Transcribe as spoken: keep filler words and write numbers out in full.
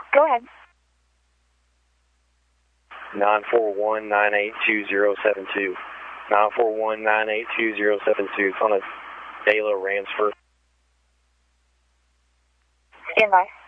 Go ahead. nine four one, nine eight two zero seven two. nine four one, nine eight two zero seven two. It's on a Dayla Ransford. Stand by.